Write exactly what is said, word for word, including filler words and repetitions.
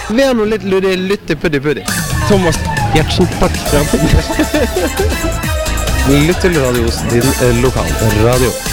Vær nå litt luddig, lytte puddi puddi. Thomas Gjertsen, takk. Lytte til radios, din eh, lokal radio.